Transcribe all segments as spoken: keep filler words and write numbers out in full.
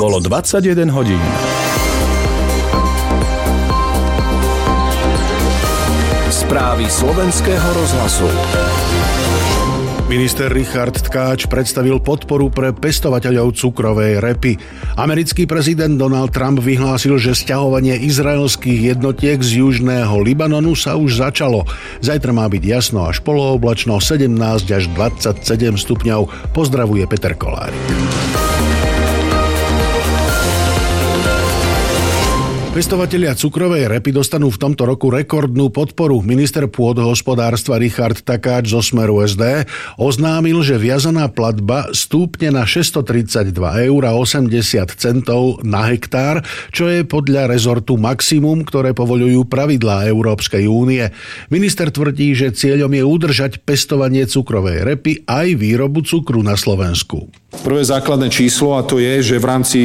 Bolo dvadsaťjeden hodín. Správy slovenského rozhlasu. Minister Richard Tkáč predstavil podporu pre pestovateľov cukrovej repy. Americký prezident Donald Trump vyhlásil, že sťahovanie izraelských jednotiek z južného Libanonu sa už začalo. Zajtra má byť jasno až polooblačno, sedemnásť až dvadsaťsedem stupňov. Pozdravuje Peter Kolárik. Pestovatelia cukrovej repy dostanú v tomto roku rekordnú podporu. Minister pôdohospodárstva Richard Takáč zo Smeru es dé oznámil, že viazaná platba stúpne na šesťstotridsaťdva eur a osemdesiat centov na hektár, čo je podľa rezortu maximum, ktoré povoľujú pravidlá Európskej únie. Minister tvrdí, že cieľom je udržať pestovanie cukrovej repy aj výrobu cukru na Slovensku. Prvé základné číslo, a to je, že v rámci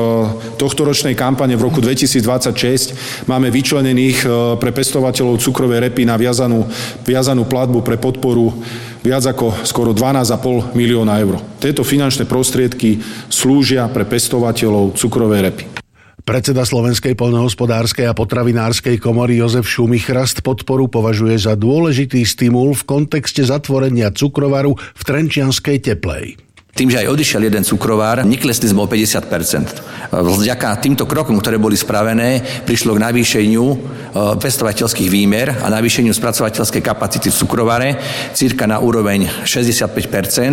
tohto ročnej kampane v roku dvetisícdvadsaťšesť máme vyčlenených pre pestovateľov cukrovej repy na viazanú, viazanú platbu pre podporu viac ako skoro dvanásť a pol milióna eur. Tieto finančné prostriedky slúžia pre pestovateľov cukrovej repy. Predseda Slovenskej poľnohospodárskej a potravinárskej komory Jozef Šumichrast podporu považuje za dôležitý stimul v kontexte zatvorenia cukrovaru v Trenčianskej Teplej. Tým, že aj odišiel jeden cukrovár, neklesli sme o päťdesiat percent. Vďaka týmto krokom, ktoré boli spravené, prišlo k navýšeniu pestovateľských výmer a navýšeniu spracovateľskej kapacity v cukrovare cirka na úroveň šesťdesiatpäť percent.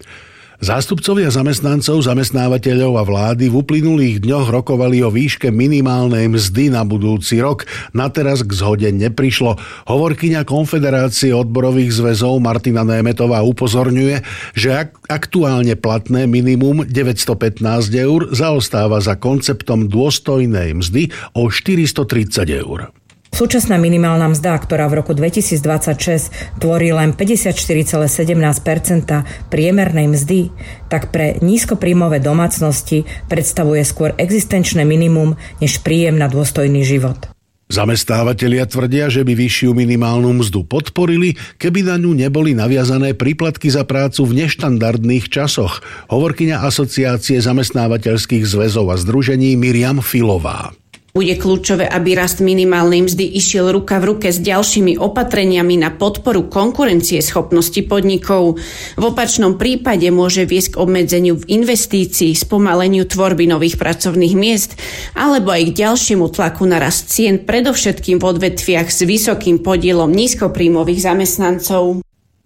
Zástupcovia zamestnancov, zamestnávateľov a vlády v uplynulých dňoch rokovali o výške minimálnej mzdy na budúci rok. Na teraz k zhode neprišlo. Hovorkyňa Konfederácie odborových zväzov Martina Németová upozorňuje, že aktuálne platné minimum deväťstopätnásť eur zaostáva za konceptom dôstojnej mzdy o štyristotridsať eur. Súčasná minimálna mzda, ktorá v roku dvetisícdvadsaťšesť tvorí len päťdesiatštyri celá sedemnásť percent priemernej mzdy, tak pre nízkopríjmové domácnosti predstavuje skôr existenčné minimum než príjem na dôstojný život. Zamestnávatelia tvrdia, že by vyššiu minimálnu mzdu podporili, keby na ňu neboli naviazané príplatky za prácu v neštandardných časoch. Hovorkyňa Asociácie zamestnávateľských zväzov a združení Miriam Filová. Bude kľúčové, aby rast minimálnej mzdy išiel ruka v ruke s ďalšími opatreniami na podporu konkurencie schopnosti podnikov. V opačnom prípade môže viesť k obmedzeniu v investícii, spomaleniu tvorby nových pracovných miest alebo aj k ďalšiemu tlaku na rast cien, predovšetkým v odvetviach s vysokým podielom nízkopríjmových zamestnancov.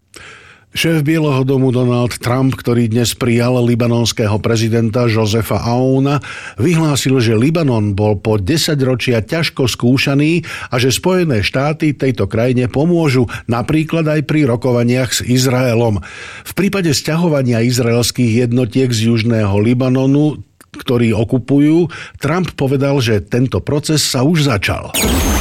Šéf Bieleho domu Donald Trump, ktorý dnes prijal libanonského prezidenta Josefa Aouna, vyhlásil, že Libanon bol po desaťročia ťažko skúšaný a že Spojené štáty tejto krajine pomôžu napríklad aj pri rokovaniach s Izraelom. V prípade sťahovania izraelských jednotiek z južného Libanonu, ktorí okupujú, Trump povedal, že tento proces sa už začal.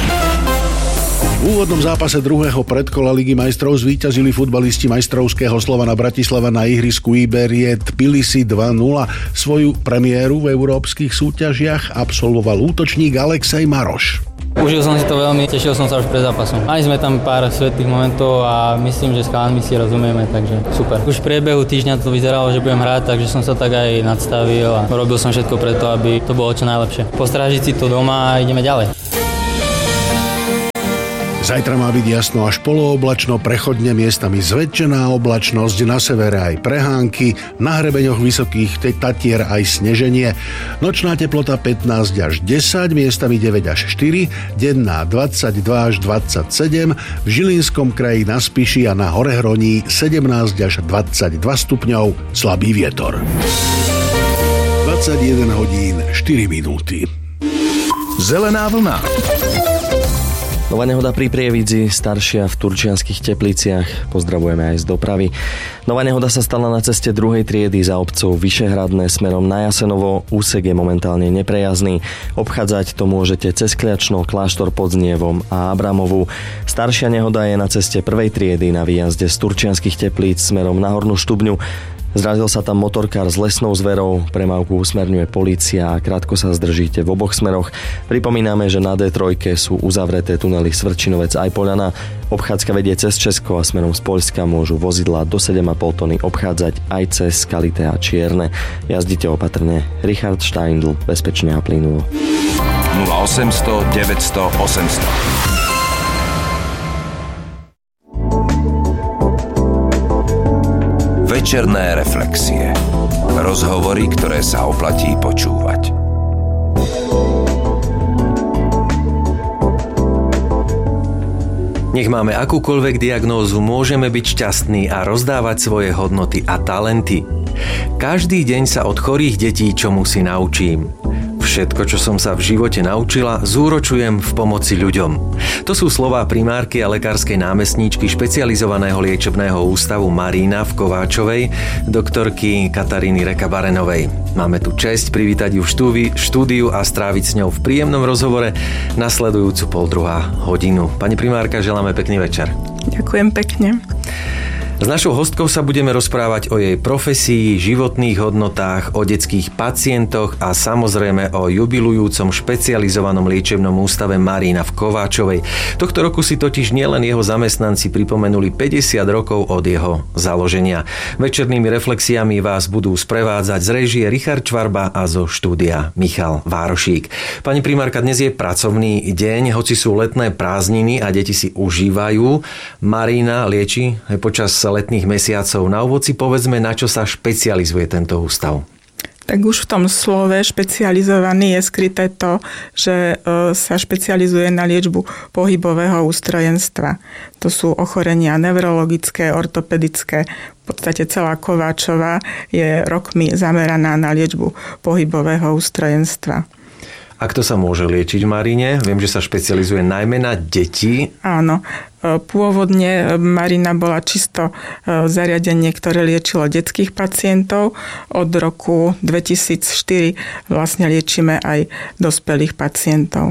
V úvodnom zápase druhého predkola Ligy majstrov zvíťazili futbalisti majstrovského Slovana Bratislava na ihrisku Iberie Tbilisi dva nula. Svoju premiéru v európskych súťažiach absolvoval útočník Alexej Maroš. Užil som si to veľmi, tešil som sa už pred zápasom. Mali sme tam pár svetlých momentov a myslím, že s chalánmi si rozumieme, takže super. Už v priebehu týždňa to vyzeralo, že budem hrať, takže som sa tak aj nadstavil a robil som všetko preto, aby to bolo čo najlepšie. Postrážiť si to doma a ideme ďalej. Zajtra má byť jasno až polooblačno, prechodne miestami zväčšená oblačnosť, na severe aj prehánky, na hrebeňoch vysokých Tatier aj sneženie. Nočná teplota pätnásť až desať, miestami deväť až štyri, denná dvadsaťdva až dvadsaťsedem, v Žilinskom kraji na Spiši a na Horehroní sedemnásť až dvadsaťdva stupňov, slabý vietor. dvadsaťjeden hodín štyri minúty. Zelená vlna. Nová nehoda pri Prievidzi, staršia v Turčianskych Tepliciach. Pozdravujeme aj z dopravy. Nová nehoda sa stala na ceste druhej triedy za obcov Vyšehradné smerom na Jasenovo. Úsek je momentálne neprejazdný. Obchádzať to môžete cez Kliačno, Kláštor pod Znievom a Abramovu. Staršia nehoda je na ceste prvej triedy na výjazde z Turčianskych Teplíc smerom na Hornú Štubňu. Zrazil sa tam motorkár s lesnou zverou, premávku usmerňuje polícia a krátko sa zdržíte v oboch smeroch. Pripomíname, že na dé tri sú uzavreté tunely Svrčinovec aj Poľana. Obchádzka vedie cez Česko a smerom z Poľska môžu vozidlá do sedem a pol tony obchádzať aj cez Skalité a Čierne. Jazdite opatrne. Richard Steindl, bezpečne a plynulo. nula osemsto deväťsto osemsto. Večerné reflexie. Rozhovory, ktoré sa oplatí počúvať. Nech máme akúkoľvek diagnózu, môžeme byť šťastní a rozdávať svoje hodnoty a talenty. Každý deň sa od chorých detí čomu si naučím. Všetko, čo som sa v živote naučila, zúročujem v pomoci ľuďom. To sú slová primárky a lekárskej námestníčky špecializovaného liečebného ústavu Marína v Kováčovej, doktorky Kataríny Reka-Barenovej. Máme tu česť privítať ju v štúdiu, štúdiu a stráviť s ňou v príjemnom rozhovore nasledujúcu pol druhá hodinu. Pani primárka, želáme pekný večer. Ďakujem pekne. S našou hostkou sa budeme rozprávať o jej profesii, životných hodnotách, o detských pacientoch a samozrejme o jubilujúcom špecializovanom liečebnom ústave Marína v Kováčovej. Tohto roku si totiž nielen jeho zamestnanci pripomenuli päťdesiat rokov od jeho založenia. Večernými reflexiami vás budú sprevádzať z réžie Richard Čvarba a zo štúdia Michal Várošík. Pani primárka, dnes je pracovný deň, hoci sú letné prázdniny a deti si užívajú. Marína lieči počas letných mesiacov. Na úvod si povedzme, na čo sa špecializuje tento ústav. Tak už v tom slove špecializovaný je skryté to, že sa špecializuje na liečbu pohybového ústrojenstva. To sú ochorenia neurologické, ortopedické. V podstate celá Kováčova je rokmi zameraná na liečbu pohybového ústrojenstva. A kto sa môže liečiť v Maríne? Viem, že sa špecializuje najmä na deti. Áno. Pôvodne Marína bola čisto zariadenie, ktoré liečilo detských pacientov. Od roku dvetisícštyri vlastne liečíme aj dospelých pacientov.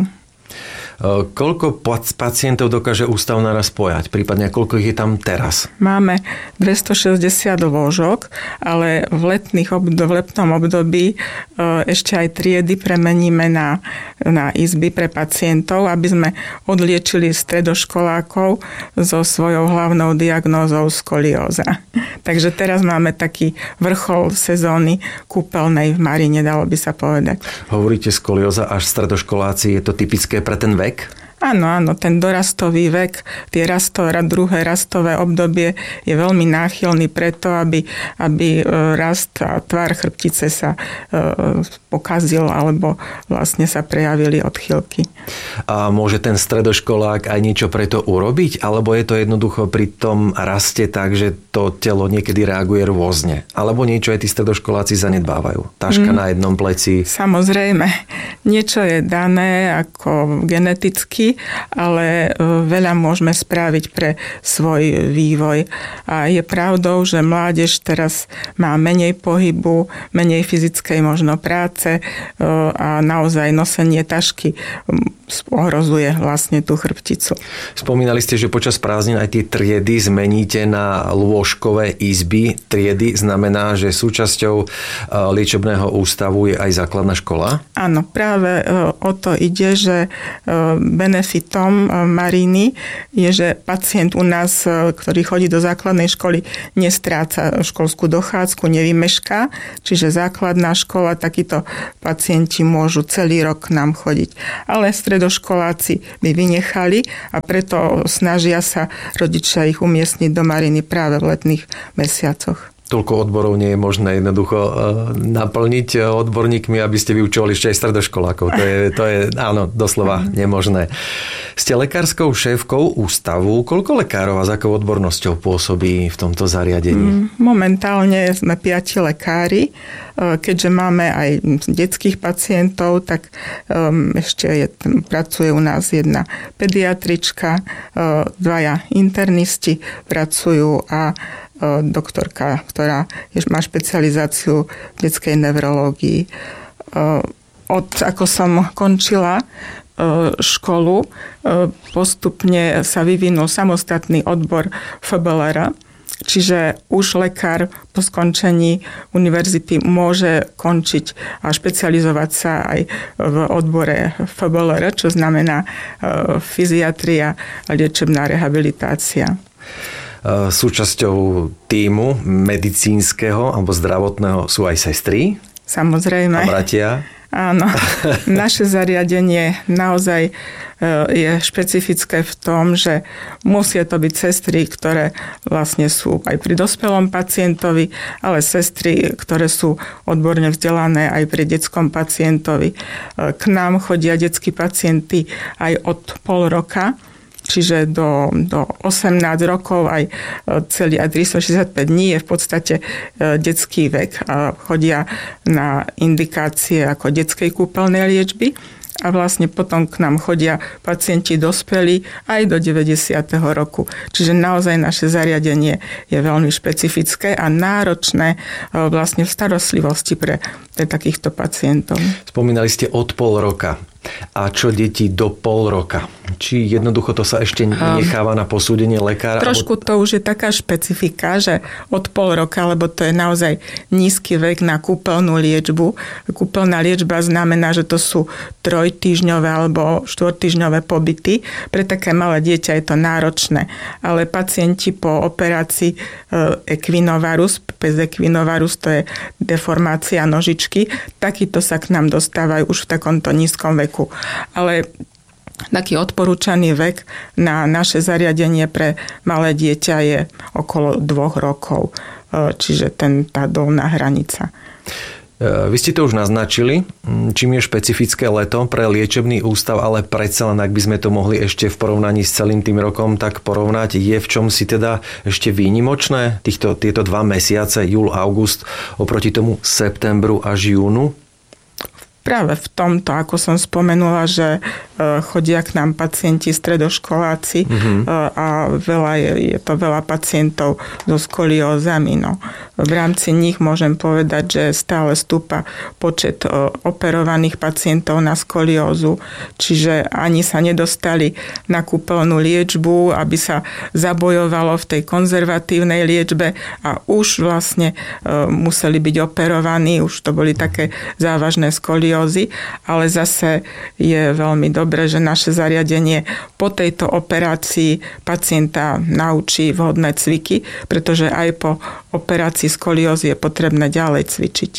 Koľko pacientov dokáže ústav naraz pojať? Prípadne koľko ich je tam teraz? Máme dvestošesťdesiat lôžok, ale v, letných obd- v letnom období ešte aj triedy premeníme na, na izby pre pacientov, aby sme odliečili stredoškolákov so svojou hlavnou diagnózou skolióza. Takže teraz máme taký vrchol sezóny kúpeľnej v Maríne, dalo by sa povedať. Hovoríte skolióza až stredoškoláci, je to typické pre ten vek? Áno, áno, ten dorastový vek, tie rasto, druhé rastové obdobie je veľmi náchylný preto, aby, aby rast a tvar chrbtice sa e, pokazil alebo vlastne sa prejavili odchýlky. A môže ten stredoškolák aj niečo preto urobiť? Alebo je to jednoducho pri tom raste tak, že to telo niekedy reaguje rôzne? Alebo niečo aj tí stredoškoláci zanedbávajú? Taška mm. na jednom pleci? Samozrejme. Niečo je dané ako geneticky, ale veľa môžeme spraviť pre svoj vývoj. A je pravdou, že mládež teraz má menej pohybu, menej fyzickej možno práce a naozaj nosenie tašky ohrozuje vlastne tú chrbticu. Spomínali ste, že počas prázdnin aj tie triedy zmeníte na lôžkové izby. Triedy znamená, že súčasťou liečebného ústavu je aj základná škola? Áno, práve o to ide, že benefitom Maríny je, že pacient u nás, ktorý chodí do základnej školy, nestráca školskú dochádzku, nevymešká, čiže základná škola, takíto pacienti môžu celý rok nám chodiť. Ale stredoškoláci by vynechali a preto snažia sa rodičia ich umiestniť do Maríny práve v letných mesiacoch. Toľko odborov nie je možné jednoducho naplniť odborníkmi, aby ste vyučovali ešte aj stredoškolákov. To je, to je áno, doslova nemožné. Ste lekárskou šéfkou ústavu. Koľko lekárov a s akou odbornosťou pôsobí v tomto zariadení? Momentálne sme piati lekári. Keďže máme aj detských pacientov, tak ešte je, pracuje u nás jedna pediatrička, dvaja internisti pracujú a doktorka, ktorá má špecializáciu v detskej neurológii. Od ako som končila školu, postupne sa vyvinul samostatný odbor ef bé el er, Čiže už lekár po skončení univerzity môže končiť a špecializovať sa aj v odbore ef bé el er, čo znamená fyziatria a liečebná rehabilitácia. Súčasťou tímu medicínskeho alebo zdravotného sú aj sestry? Samozrejme. A bratia? Áno, naše zariadenie naozaj je špecifické v tom, že musia to byť sestry, ktoré vlastne sú aj pri dospelom pacientovi, ale sestry, ktoré sú odborne vzdelané aj pri detskom pacientovi. K nám chodia detskí pacienti aj od pol roka, čiže do, do osemnásť rokov, aj celý aj tristošesťdesiatpäť dní je v podstate detský vek. A chodia na indikácie ako detskej kúpeľnej liečby a vlastne potom k nám chodia pacienti dospelí aj do deväťdesiateho roku. Čiže naozaj naše zariadenie je veľmi špecifické a náročné vlastne v starostlivosti pre, pre takýchto pacientov. Spomínali ste od pol roka. A čo deti do pol roka? Či jednoducho to sa ešte necháva na posúdenie lekára? Trošku to už je taká špecifika, že od pol roka, lebo to je naozaj nízky vek na kúpeľnú liečbu. Kúpeľná liečba znamená, že to sú trojtýždňové alebo štvortýždňové pobyty. Pre také malé dieťa je to náročné. Ale pacienti po operácii equinovarus, pes equinovarus, to je deformácia nožičky, takýto sa k nám dostávajú už v takomto nízkom veku. Ale taký odporúčaný vek na naše zariadenie pre malé dieťa je okolo dvoch rokov. Čiže ten, tá dolná hranica. Vy ste to už naznačili, čím je špecifické leto pre liečebný ústav, ale predsa len, ak by sme to mohli ešte v porovnaní s celým tým rokom tak porovnať, je v čom si teda ešte výnimočné týchto, tieto dva mesiace, júl, august, oproti tomu septembru až júnu? Práve v tomto, ako som spomenula, že chodia k nám pacienti stredoškoláci mm-hmm. a veľa je, je to veľa pacientov so skoliózami. No. V rámci nich môžem povedať, že stále stúpa počet operovaných pacientov na skoliózu, čiže ani sa nedostali na kúpeľnú liečbu, aby sa zabojovalo v tej konzervatívnej liečbe a už vlastne museli byť operovaní, už to boli také závažné skoliózy, ale zase je veľmi dobré, že naše zariadenie po tejto operácii pacienta naučí vhodné cviky, pretože aj po operácii skoliózy je potrebné ďalej cvičiť.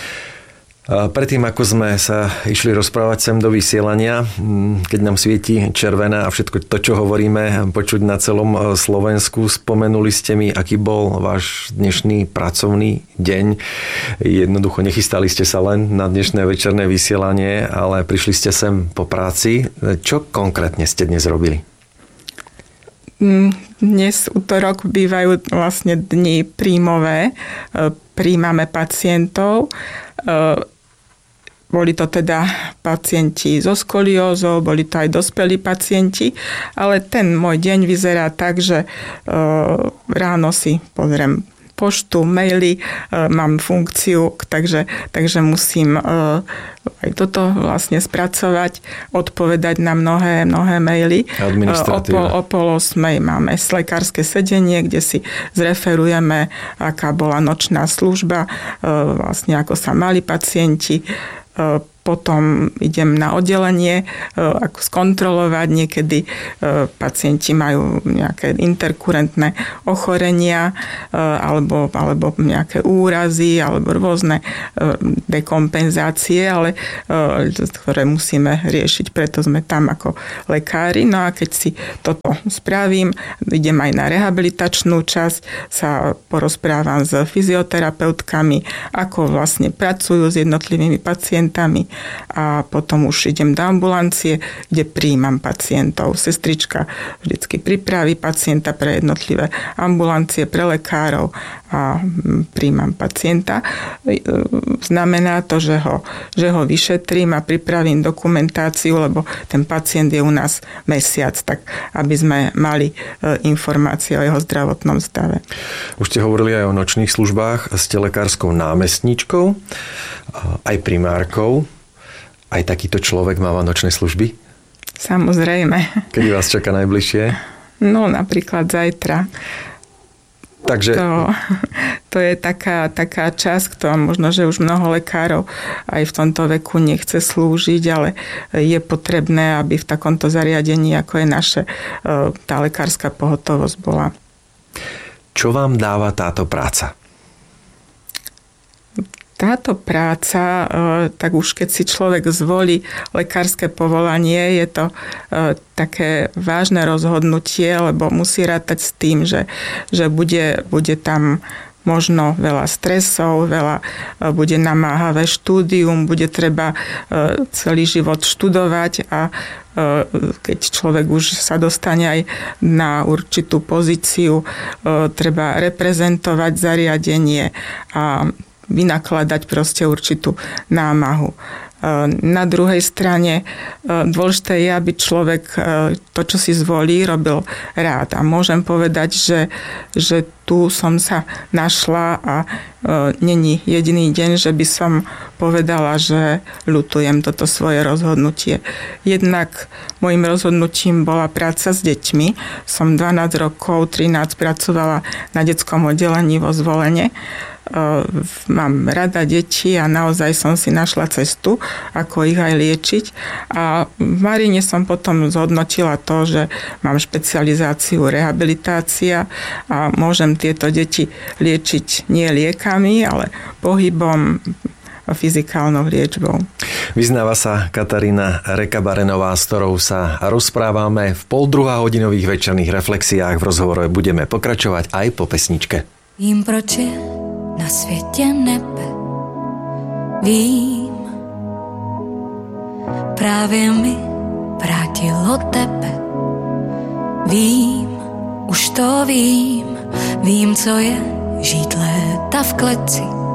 Predtým, ako sme sa išli rozprávať sem do vysielania, keď nám svieti červená a všetko to, čo hovoríme, počuť na celom Slovensku, spomenuli ste mi, aký bol váš dnešný pracovný deň. Jednoducho nechystali ste sa len na dnešné večerné vysielanie, ale prišli ste sem po práci. Čo konkrétne ste dnes robili? Dnes utorok bývajú vlastne dni príjmové. Príjmame pacientov. Boli to teda pacienti so skoliózou, boli to aj dospelí pacienti, ale ten môj deň vyzerá tak, že ráno si pozriem poštu, maily, mám funkciu, takže, takže musím aj toto vlastne spracovať, odpovedať na mnohé, mnohé maily. O pol, o pol osmej máme lekárske sedenie, kde si zreferujeme, aká bola nočná služba, vlastne ako sa mali pacienti. Potom idem na oddelenie, ako skontrolovať. Niekedy pacienti majú nejaké interkurentné ochorenia alebo, alebo nejaké úrazy alebo rôzne dekompenzácie, ale ktoré musíme riešiť, preto sme tam ako lekári. No a keď si toto spravím, idem aj na rehabilitačnú časť, sa porozprávam s fyzioterapeutkami, ako vlastne pracujú s jednotlivými pacientami a potom už idem do ambulancie, kde prijímam pacientov. Sestrička vždycky pripraví pacienta pre jednotlivé ambulancie, pre lekárov a prijímam pacienta. Znamená to, že ho, že ho vyšetrím a pripravím dokumentáciu, lebo ten pacient je u nás mesiac, tak aby sme mali informácie o jeho zdravotnom stave. Už ste hovorili aj o nočných službách. Ste lekárskou námestníčkou, aj primárkou. Aj takýto človek máva nočné služby? Samozrejme. Kedy vás čaká najbližšie? No, napríklad zajtra. Takže... To, to je taká, taká časť, ktorá možno, že už mnoho lekárov aj v tomto veku nechce slúžiť, ale je potrebné, aby v takomto zariadení, ako je naše, tá lekárska pohotovosť bola. Čo vám dáva táto práca? Táto práca, tak už keď si človek zvolí lekárske povolanie, je to také vážne rozhodnutie, lebo musí rátať s tým, že, že bude, bude tam možno veľa stresov, veľa bude namáhavé štúdium, bude treba celý život študovať a keď človek už sa dostane aj na určitú pozíciu, treba reprezentovať zariadenie a vynakladať proste určitú námahu. Na druhej strane dôležité je, aby človek to, čo si zvolí, robil rád. A môžem povedať, že, že tu som sa našla a není jediný deň, že by som povedala, že ľutujem toto svoje rozhodnutie. Jednak môjim rozhodnutím bola práca s deťmi. Som dvanásť rokov, trinásť pracovala na detskom oddelení vo Zvolene. Mám rada deti a naozaj som si našla cestu, ako ich aj liečiť. A v Maríne som potom zhodnotila to, že mám špecializáciu rehabilitácia a môžem tieto deti liečiť nie liekami, ale pohybom, fyzikálnou liečbou. Vyznáva sa Katarína Reka-Barenová, s ktorou sa rozprávame v poldruhá hodinových večerných reflexiách. V rozhovore budeme pokračovať aj po pesničke. Vím, proč je na světě nebe, vím, právě mi vrátilo tebe, vím, už to vím, vím, co je žít léta v kleci,